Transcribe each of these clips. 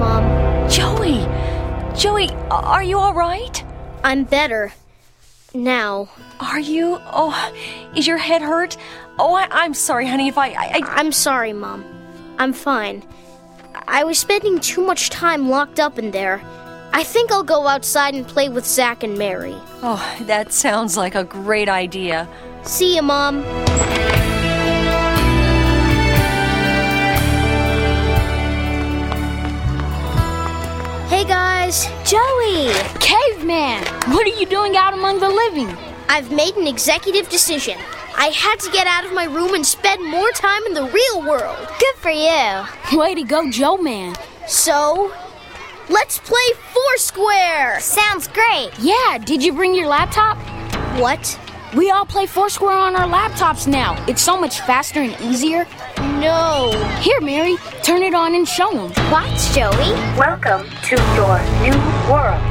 Mom. Joey, are you all right? I'm better. Now. Are you? Oh, is your head hurt? Oh, I'm sorry, honey, if I'm sorry, Mom. I'm fine. I was spending too much time locked up in there. I think I'll go outside and play with Zach and Mary. Oh, that sounds like a great idea. See you, Mom. Hey, guys. Joey! Caveman! What are you doing out among the living? I've made an executive decision. I had to get out of my room and spend more time in the real world. Good for you. Way to go, Joe Man. So, let's play Foursquare. Sounds great. Yeah, did you bring your laptop? What? We all play Foursquare on our laptops now. It's so much faster and easier. No. Here, Mary, turn it on and show them. Watch, Joey. Welcome to your new world.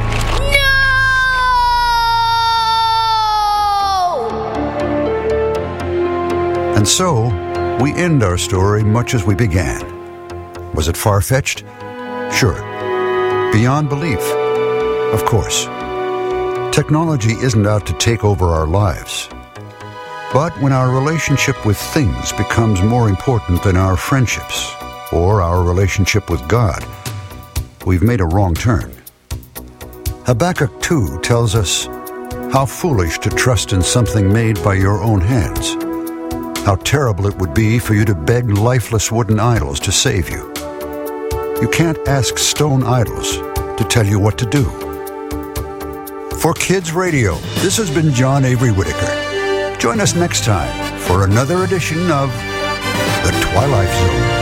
And so, we end our story much as we began. Was it far-fetched? Sure. Beyond belief? Of course. Technology isn't out to take over our lives. But when our relationship with things becomes more important than our friendships or our relationship with God, we've made a wrong turn. Habakkuk 2 tells us how foolish to trust in something made by your own hands. How terrible it would be for you to beg lifeless wooden idols to save you. You can't ask stone idols to tell you what to do. For Kids Radio, this has been John Avery Whitaker. Join us next time for another edition of The Twilight Zone.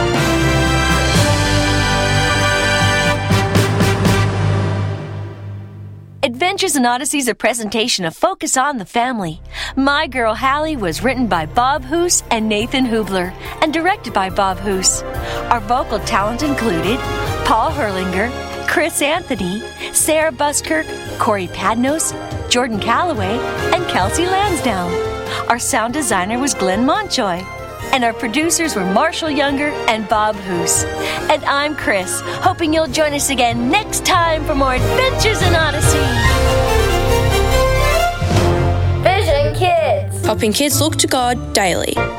Adventures in Odyssey is a presentation of Focus on the Family. My Girl Hallie was written by Bob Hoose and Nathan Hubler and directed by Bob Hoose. Our vocal talent included Paul Herlinger, Chris Anthony, Sarah Buskirk, Corey Padnos, Jordan Calloway, and Kelsey Lansdowne. Our sound designer was Glenn Montjoy. And our producers were Marshall Younger and Bob Hoose. And I'm Chris, hoping you'll join us again next time for more Adventures in Odyssey. Vision Kids. Helping kids look to God daily.